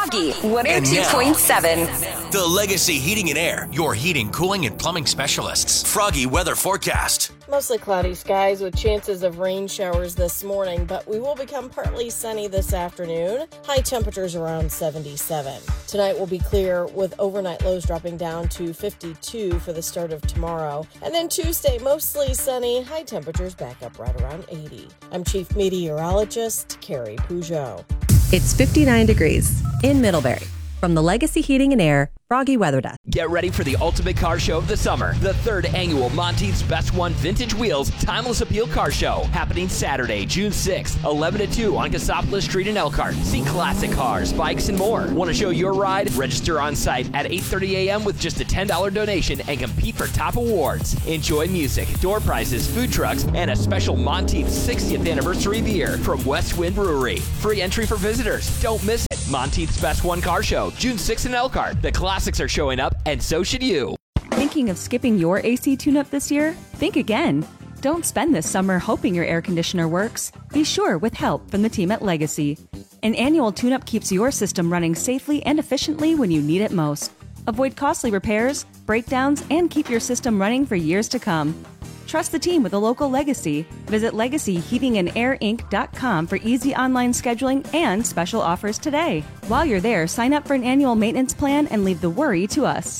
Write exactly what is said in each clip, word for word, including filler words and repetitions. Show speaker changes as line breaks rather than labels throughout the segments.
Froggy one oh two point seven.
The Legacy Heating and Air, your heating, cooling, and plumbing specialists. Froggy weather forecast.
Mostly cloudy skies with chances of rain showers this morning, but we will become partly sunny this afternoon. High temperatures around seventy-seven. Tonight will be clear with overnight lows dropping down to fifty-two for the start of tomorrow. And then Tuesday, mostly sunny, high temperatures back up right around eighty. I'm Chief Meteorologist Carrie Peugeot.
It's fifty-nine degrees in Middlebury. From the Legacy Heating and Air Froggy Weather Desk.
Get ready for the ultimate car show of the summer. The third annual Monteith's Best One Vintage Wheels Timeless Appeal Car Show. Happening Saturday, June sixth, eleven to two on Cassopolis Street in Elkhart. See classic cars, bikes, and more. Want to show your ride? Register on site at eight thirty a.m. with just a ten dollars donation and compete for top awards. Enjoy music, door prizes, food trucks, and a special Monteith's sixtieth anniversary beer from West Wind Brewery. Free entry for visitors. Don't miss it. Monteith's Best One Car Show, June sixth in Elkhart. The classics are showing up, and so should you.
Thinking of skipping your A C tune-up this year? Think again. Don't spend this summer hoping your air conditioner works. Be sure with help from the team at Legacy. An annual tune-up keeps your system running safely and efficiently when you need it most. Avoid costly repairs, breakdowns, and keep your system running for years to come. Trust the team with a local Legacy. Visit legacy heating and air inc dot com for easy online scheduling and special offers today. While you're there, sign up for an annual maintenance plan and leave the worry to us.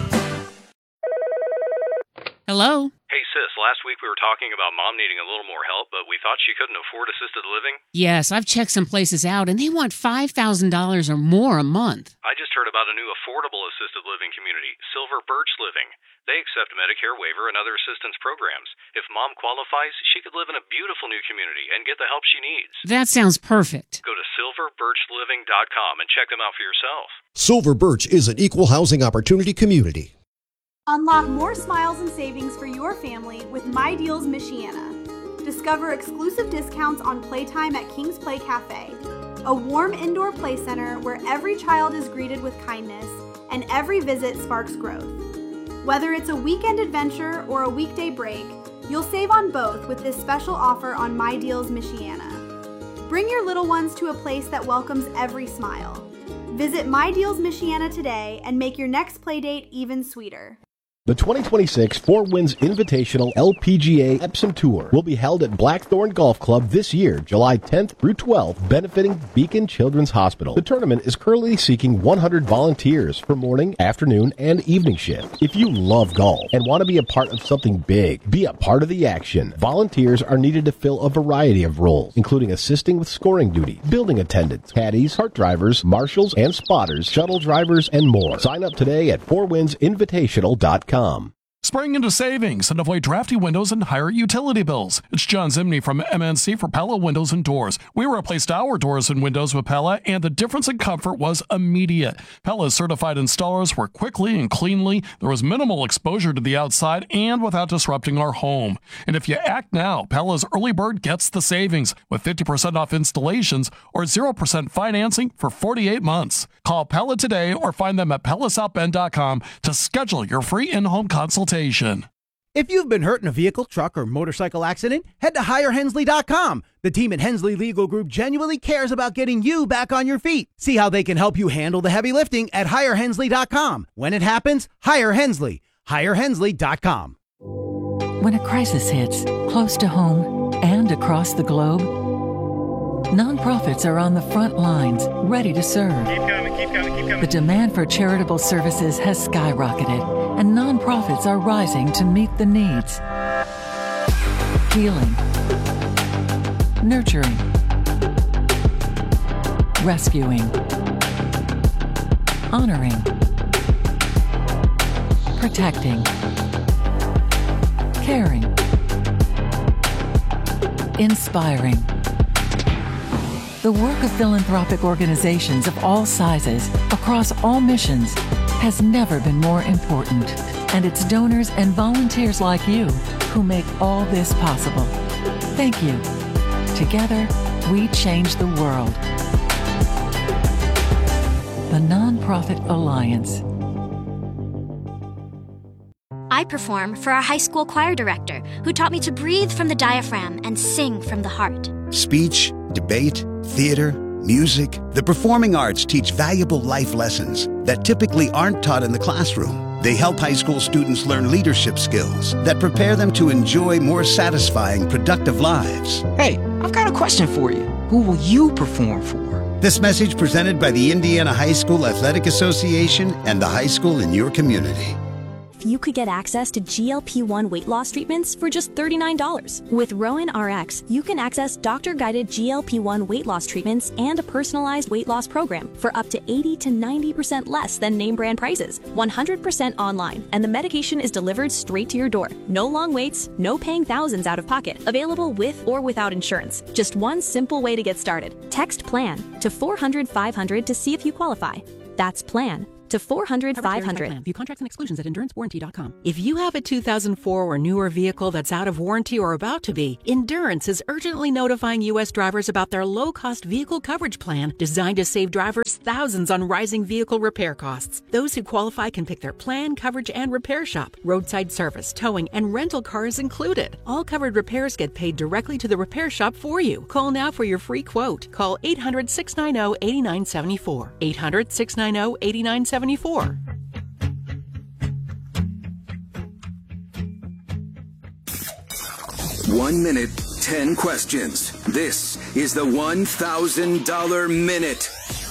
Hello?
Hey, sis, last week we were talking about mom needing a little more help, but we thought she couldn't afford assisted living.
Yes, I've checked some places out, and they want five thousand dollars or more a month.
I just heard about a new affordable assisted living community, Silver Birch Living. They accept Medicare waiver and other assistance programs. If mom qualifies, she could live in a beautiful new community and get the help she needs.
That sounds perfect.
Go to silver birch living dot com and check them out for yourself.
Silver Birch is an equal housing opportunity community.
Unlock more smiles and savings for your family with My Deals Michiana. Discover exclusive discounts on playtime at King's Play Cafe, a warm indoor play center where every child is greeted with kindness and every visit sparks growth. Whether it's a weekend adventure or a weekday break, you'll save on both with this special offer on My Deals Michiana. Bring your little ones to a place that welcomes every smile. Visit My Deals Michiana today and make your next playdate even sweeter.
The twenty twenty-six Four Winds Invitational L P G A Epsom Tour will be held at Blackthorn Golf Club this year, July tenth through twelfth, benefiting Beacon Children's Hospital. The tournament is currently seeking one hundred volunteers for morning, afternoon, and evening shift. If you love golf and want to be a part of something big, be a part of the action. Volunteers are needed to fill a variety of roles, including assisting with scoring duty, building attendants, caddies, cart drivers, marshals and spotters, shuttle drivers, and more. Sign up today at four winds invitational dot com.
Spring into savings and avoid drafty windows and higher utility bills. It's John Zimney from M N C for Pella Windows and Doors. We replaced our doors and windows with Pella, and the difference in comfort was immediate. Pella's certified installers work quickly and cleanly. There was minimal exposure to the outside and without disrupting our home. And if you act now, Pella's early bird gets the savings with fifty percent off installations or zero percent financing for forty-eight months. Call Pella today or find them at pella south bend dot com to schedule your free in-home consultation.
If you've been hurt in a vehicle, truck, or motorcycle accident, head to hire hensley dot com. The team at Hensley Legal Group genuinely cares about getting you back on your feet. See how they can help you handle the heavy lifting at hire hensley dot com. When it happens, hire Hensley. hire hensley dot com.
When a crisis hits, close to home and across the globe, nonprofits are on the front lines, ready to serve.
Keep coming, keep coming, keep coming.
The demand for charitable services has skyrocketed, and nonprofits are rising to meet the needs. Healing, nurturing, rescuing, honoring, protecting, caring, inspiring. The work of philanthropic organizations of all sizes, across all missions, has never been more important. And it's donors and volunteers like you who make all this possible. Thank you. Together, we change the world. The Nonprofit Alliance.
I perform for our high school choir director, who taught me to breathe from the diaphragm and sing from the heart.
Speech, debate, theater,
music. The performing arts teach valuable life lessons that typically aren't taught in the classroom. They help high school students learn leadership skills that prepare them to enjoy more satisfying, productive lives.
Hey, I've got a question for you. Who will you perform for?
This message presented by the Indiana High School Athletic Association and the high school in your community.
You could get access to G L P one weight loss treatments for just thirty-nine dollars. With Rowan R X, you can access doctor-guided G L P one weight loss treatments and a personalized weight loss program for up to eighty to ninety percent less than name brand prices. one hundred percent online, and the medication is delivered straight to your door. No long waits, no paying thousands out of pocket. Available with or without insurance. Just one simple way to get started. Text PLAN to four hundred five hundred to see if you qualify. That's PLAN to four hundred five hundred.
View contracts and exclusions at endurance warranty dot com. If you have a two thousand four or newer vehicle that's out of warranty or about to be, Endurance is urgently notifying U S drivers about their low-cost vehicle coverage plan designed to save drivers thousands on rising vehicle repair costs. Those who qualify can pick their plan, coverage, and repair shop. Roadside service, towing, and rental cars included. All covered repairs get paid directly to the repair shop for you. Call now for your free quote. Call eight hundred, six nine zero, eight nine seven four. eight hundred, six nine zero, eight nine seven four.
One minute, ten questions. This is the one thousand dollar minute.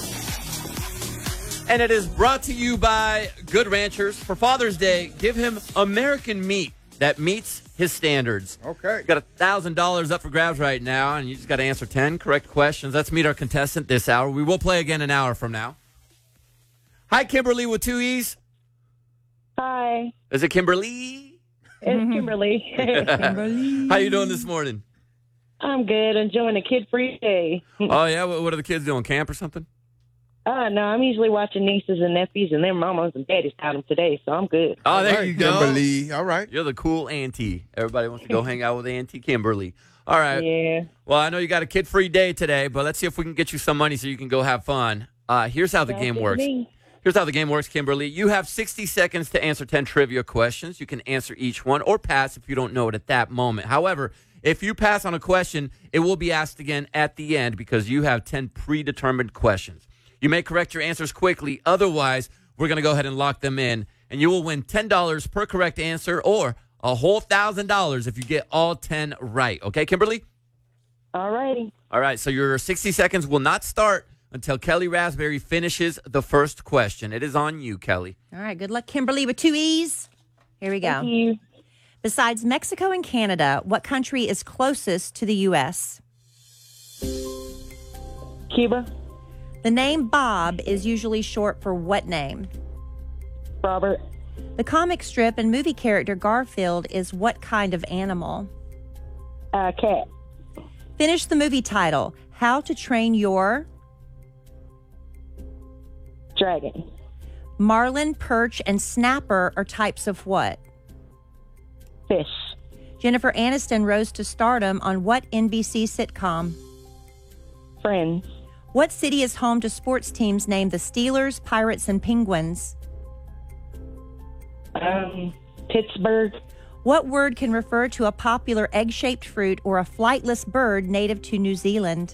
And it is brought to you by Good Ranchers. For Father's Day, give him American meat that meets his standards.
Okay.
Got one thousand dollars up for grabs right now, and you just got to answer ten correct questions. Let's meet our contestant this hour. We will play again an hour from now. Hi, Kimberly with two E's.
Hi.
Is it Kimberly?
It's Kimberly.
Kimberly. How you doing this morning?
I'm good. Enjoying a kid-free day.
Oh, yeah? What, what are the kids doing? Camp or something?
Uh, no, I'm usually watching nieces and nephews, and their mamas and daddies got them today, so I'm good.
Oh, there
All right,
you go.
Kimberly. All right.
You're the cool auntie. Everybody wants to go hang out with Auntie Kimberly. All right.
Yeah.
Well, I know you got a kid-free day today, but let's see if we can get you some money so you can go have fun. Uh, here's how the
Sounds
game
good to
works.
me.
Here's how the game works, Kimberly. You have sixty seconds to answer ten trivia questions. You can answer each one or pass if you don't know it at that moment. However, if you pass on a question, it will be asked again at the end because you have ten predetermined questions. You may correct your answers quickly. Otherwise, we're going to go ahead and lock them in, and you will win ten dollars per correct answer or a whole one thousand dollars if you get all ten right. Okay, Kimberly?
All righty.
All right, so your sixty seconds will not start until Kelly Raspberry finishes the first question. It is on you, Kelly.
All right, good luck, Kimberly, with two E's. Here we go.
Thank you.
Besides Mexico and Canada, what country is closest to the U S?
Cuba.
The name Bob is usually short for what name?
Robert.
The comic strip and movie character Garfield is what kind of animal?
Uh, cat.
Finish the movie title. How to Train Your...
Dragon.
Marlin, perch, and snapper are types of what?
Fish.
Jennifer Aniston rose to stardom on what N B C sitcom?
Friends.
What city is home to sports teams named the Steelers, Pirates, and Penguins?
Um, Pittsburgh.
What word can refer to a popular egg-shaped fruit or a flightless bird native to New Zealand?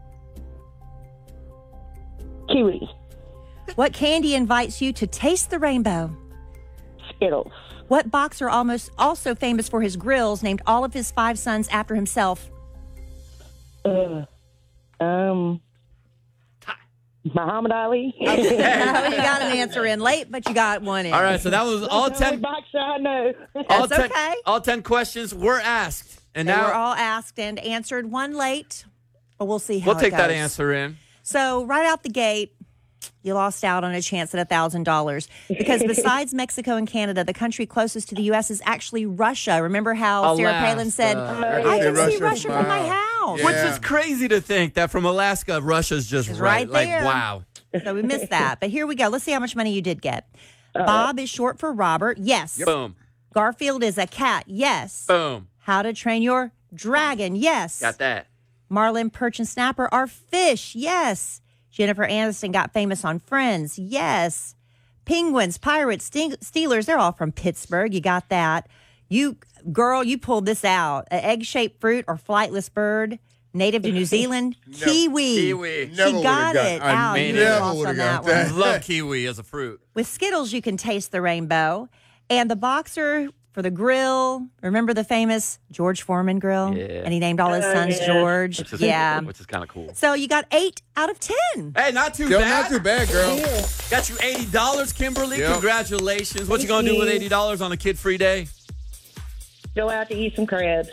Kiwi.
What candy invites you to taste the rainbow?
Skittles.
What boxer almost also famous for his grills named all of his five sons after himself?
Uh, um, Muhammad Ali.
Oh, you got an answer in late, but you got one in.
All right, so that was all ten.
Boxer, I know.
All
That's
ten,
okay.
all ten questions were asked, and
They
now
were all asked and answered. One late, but we'll see how
we'll
it
take that
goes.
answer in.
So right out the gate, you lost out on a chance at one thousand dollars because besides Mexico and Canada, the country closest to the U S is actually Russia. Remember how Sarah
Alaska.
Palin said, I can see Russia from my house.
Which is crazy to think that from Alaska, Russia's just
It's
right.
right
Like,
there.
wow.
So we missed that. But here we go. Let's see how much money you did get. Bob is short for Robert. Yes.
Boom.
Garfield is a cat. Yes.
Boom.
How to Train Your Dragon. Yes.
Got that.
Marlin, perch, and snapper are fish. Yes. Jennifer Aniston got famous on Friends. Yes. Penguins, Pirates, Sting- Steelers, they're all from Pittsburgh. You got that. You, girl, you pulled this out. An egg-shaped fruit or flightless bird Native to New Zealand,
Never-
kiwi.
Kiwi.
She
Never
got
would've
it.
got- I
Al, you
never
lost
would've
on that
got that.
one.
Love kiwi as a fruit.
With Skittles, you can taste the rainbow. And the boxer for the grill. Remember the famous George Foreman grill?
Yeah.
And he named all his
Oh,
sons
yeah.
George.
Which is,
yeah.
Which is kind of cool.
So you got eight out of ten.
Hey, not too
Still
bad.
not too bad, girl.
Got you eighty dollars, Kimberly.
Yep.
Congratulations. What you
Thank
going to do with
you.
eighty dollars on a kid-free day?
Go out to eat some crabs.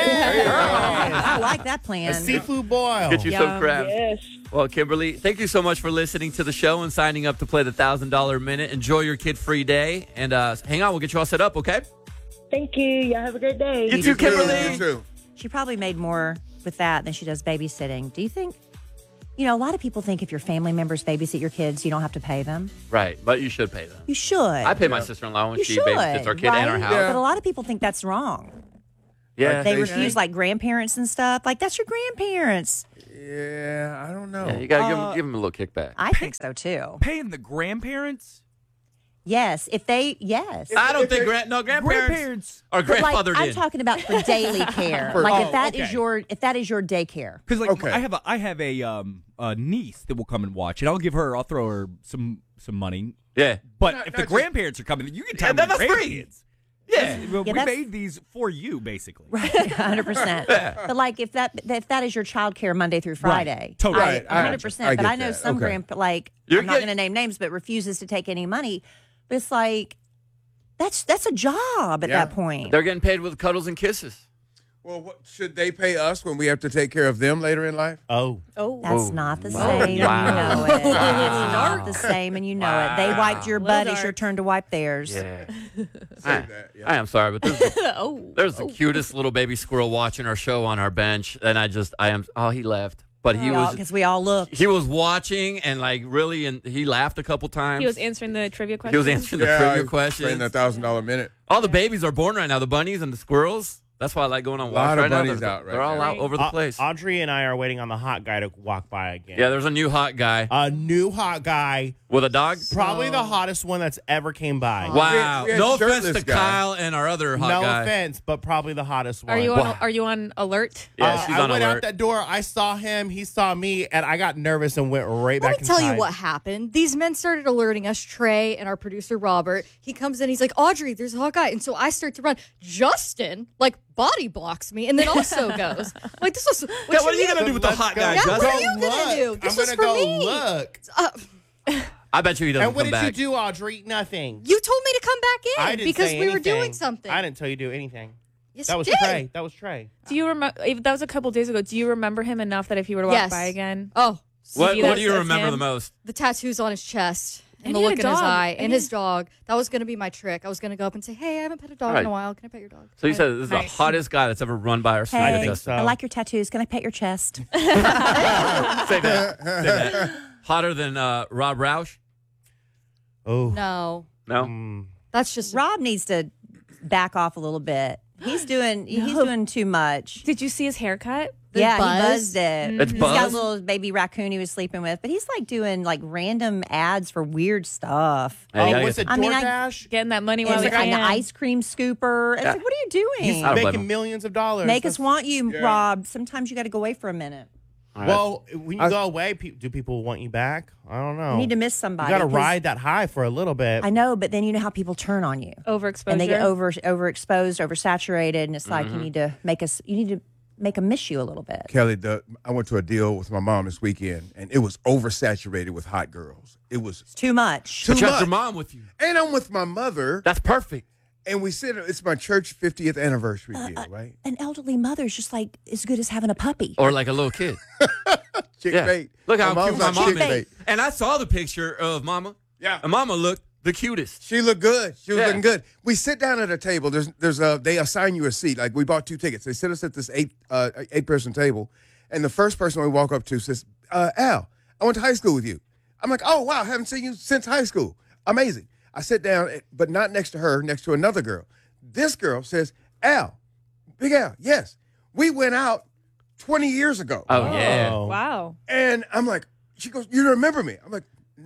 I like that plan.
A seafood boil.
Get you some
Yum.
crabs.
Yes.
Well, Kimberly, thank you so much for listening to the show and signing up to play the one thousand dollars Minute. Enjoy your kid-free day. And uh, hang on, we'll get you all set up, okay?
Thank you. Y'all have a great day.
You too, Kimberly.
You too.
She probably made more with that than she does babysitting. Do you think? You know, a lot of people think if your family members babysit your kids, you don't have to pay them.
Right, but you should pay them.
You should.
I pay my sister-in-law when
You
she
should,
babysits our kid
right?
and our house.
But a lot of people think that's wrong.
Yeah.
They refuse like grandparents and stuff. Like, that's your grandparents.
Yeah, I don't know.
Yeah, you got to give,
Uh,
them, give them a little kickback.
I think so too.
Paying the grandparents?
Yes, if they, yes.
I don't think grand, no grandparents,
Grandparents.
or
But, like,
grandfathered
I'm
in.
talking about for daily care.
For-
like
oh,
if that is
okay.
your if that is your daycare.
Because like
Okay.
I have a I have a um a niece that will come and watch, and I'll give her I'll throw her some some money.
Yeah,
but
Not-
if
not
the
just-
grandparents are coming, you can
Yeah,
tell
that-
them
that's free.
grandkids.
Yeah.
Well,
Yeah,
we
that's-
made these for you, basically.
Right, one hundred percent. But like if that if that is your child care Monday through Friday,
Totally.
Right, I-
one hundred percent.
I
But
get
I know
that.
some
Okay.
grand like
You're
I'm not
getting-
going to name names, but refuses to take any money. But it's like that's that's a job at
Yeah.
that point.
They're getting paid with cuddles and kisses.
Well, what, should they pay us when we have to take care of them later in life?
Oh,
Oh,
That's
Oh.
not the
Wow.
same.
Wow.
And you know it. It's
Wow.
not the same, and you know it. They wiped your
Little
butt. It's
dark.
your turn to wipe theirs.
Yeah. I,
that, yeah.
I am sorry, but there's,
oh,
there's the cutest little baby squirrel watching our show on our bench, and I just, I am, oh, he left. But he was,
Because we all looked.
he was watching and like really, and he laughed a couple times.
he was answering the trivia question.
He was answering the
yeah,
trivia
Paying
questions.
a thousand dollar minute.
All the babies are born right now, the bunnies and the squirrels. That's why I like going on
A
walks
lot of
right now.
bunnies
They're,
out right
they're all
now.
out over the
Au-
place.
Audrey and I are waiting on the hot guy to walk by again.
Yeah, there's a new hot guy
A new hot guy.
with a dog.
Probably the hottest one that's ever came by.
Wow.
We had
No offense
shirtless
to
guy.
Kyle and our other hot
no
guy.
offense, but probably the hottest one.
Are you on?
Wow.
Are you on alert?
Yeah,
Uh,
she's
I
on
went
alert.
out that door. I saw him. He saw me, and I got nervous and went right
Let
back
me tell
inside.
you what happened. These men started alerting us, Trey and our producer Robert. He comes in, he's like, Audrey, there's a hot guy. And so I start to run. Justin, like, body blocks me and then also goes. Like, this was. What,
Yeah, what are you
mean?
going to do with the hot guy,
Yeah,
Justin?
what are you going to do?
I'm
This was
gonna
for
go
me.
look.
Uh,
I bet you he doesn't
And what
come
did
back.
you do, Audrey? Nothing.
you told me to come back in
I didn't
because
say
we were
anything.
doing something.
I didn't tell you to do anything.
Yes,
that
you
was
did.
Trey. That was Trey.
Do you remember? That was a couple days ago. Do you remember him enough that if he were to walk
Yes.
by again?
Oh,
What,
See,
what
that's-
do you
that's
remember
him.
the most?
the tattoos on his chest and,
And
the
he had
look
a
in his
dog.
eye
And
and
he-
his dog. That was going to be my trick. I was going to go up and say, hey, I haven't pet a dog
Right.
in a while. Can I pet your dog?
So you said this is
Nice.
the hottest guy that's ever run by our studio.
Hey,
Justin.
I like your tattoos. Can I pet your chest?
Say that. Say that. Hotter than uh, Rob Roush?
Oh.
No,
No?
Mm.
that's just
Rob needs to back off a little bit. He's doing he's
No.
doing too much.
Did you see his haircut?
The
yeah,
buzz?
he buzzed it.
It's
He's got a
buzzed?
little baby raccoon he was sleeping with, but he's like doing like random ads for weird stuff.
Hey,
Oh,
I
what's
guess-
it,
I mean, I-
DoorDash?
Getting that money
And
while
the,
we
and the
can.
ice cream scooper. It's
Yeah.
like, what are you doing?
He's
I don't blame
making
him.
millions of dollars.
Make us
That's-
want you,
Yeah.
Rob. Sometimes you got to go away for a minute.
All right.
Well, when you
I-
go away, pe- do people want you back? I don't know.
You need to miss
You
somebody.
got to
'cause
ride that high for a little bit.
I know, but then you know how people turn on you.
Overexposure.
And they get over overexposed, oversaturated, and it's like
Mm-hmm.
you need to make us. You need to make them miss you a little bit.
Kelly, the, I went to a deal with my mom this weekend, and it was oversaturated with hot girls. It was
It's too much.
too
But you have
much.
your mom with you.
And I'm with my mother,
That's perfect.
and we sit. It's my church fiftieth anniversary
Uh,
deal, right?
An elderly mother is just like as good as having a puppy.
Or like a little kid.
Chick
Yeah.
bait.
Look how
My
cute
mom's
my
not
mom
chick
is.
bait.
And I saw the picture of Mama.
Yeah.
And Mama looked the cutest.
She looked good. She was
Yeah.
looking good. We sit down at a table. There's there's a they assign you a seat. Like we bought two tickets. They sit us at this eight uh, eight person table, and the first person we walk up to says, uh, "Al, I went to high school with you." I'm like, "Oh wow, haven't seen you since high school. Amazing." I sit down, but not next to her, next to another girl. This girl says, "Al, Big Al, yes, we went out twenty years ago."
Oh, yeah.
Oh.
Wow.
And I'm like, she goes, "You remember me?" I'm like,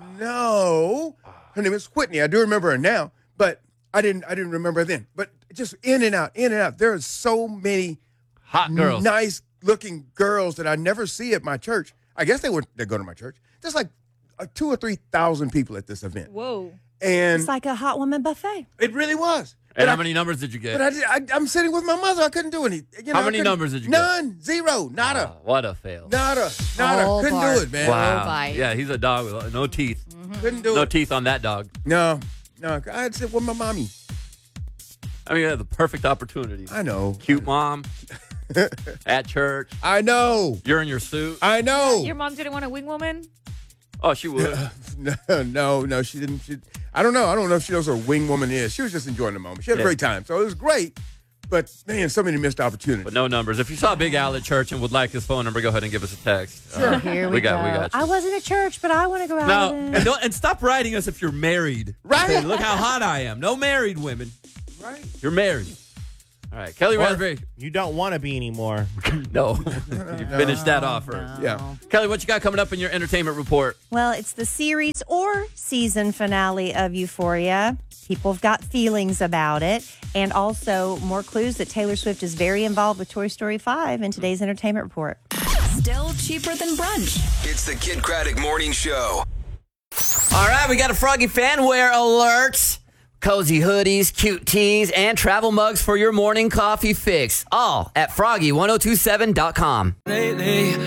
"No." Her name is Whitney. I do remember her now, but I didn't. I didn't remember her then. But just in and out, in and out. There are so many
Hot girls.
nice looking girls that I never see at my church. I guess they would they go to my church. There's like uh, two or three thousand people at this event.
Whoa.
And
It's like a hot woman buffet.
it really was.
And
But
how
I-
many numbers did you get?
But I, did- I, I'm sitting with my mother. I couldn't do any. You know,
How
I
many
couldn't-
numbers did you get?
None. Zero. Nada.
Oh, what a fail.
Nada. Nada.
Oh,
couldn't
Bart.
do it, man.
Wow.
bite.
Yeah, he's a dog with no teeth.
Couldn't do
No
it.
teeth on that dog.
No. No. I had to sit with my mommy.
I mean, you had the perfect opportunity.
I know.
Cute mom at church.
I know.
You're in your suit.
I know.
Your mom didn't want a wing woman?
Oh, she would.
No, no, no. She didn't. She, I don't know. I don't know if she knows what a wing woman is. She was just enjoying the moment. She had
Yeah.
a great time. So it was great. But, man, so many missed opportunities.
But no numbers. If you saw Big Al at church and would like his phone number, go ahead and give us a text.
Sure.
Uh,
Here we,
we got,
go.
we got you.
I wasn't at church, but I want to go out.
No,
with it.
and, don't, and stop writing us if you're married.
Right.
Say, look how hot I am. No married women.
Right.
You're married. All right, Kelly
Or
Raspberry.
you don't want to be anymore.
No. You finished that off first.
Yeah.
Kelly, what you got coming up in your entertainment report?
Well, it's the series or season finale of Euphoria. People have got feelings about it. And also more clues that Taylor Swift is very involved with Toy Story five in today's entertainment report.
Still cheaper than brunch.
It's the Kid Craddock Morning Show.
All right, we got a Froggy fan wear alert. Cozy hoodies, cute tees, and travel mugs for your morning coffee fix. All at froggy ten twenty-seven dot com.
Lately,